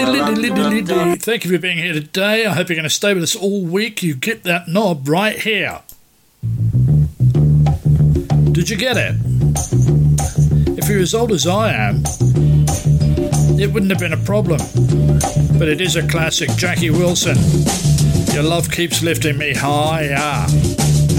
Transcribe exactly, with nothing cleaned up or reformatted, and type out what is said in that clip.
Thank you for being here today. I hope you're going to stay with us all week. You get that knob right here. Did you get it? If you're as old as I am, it wouldn't have been a problem. But it is a classic. Jackie Wilson. Your love keeps lifting me higher.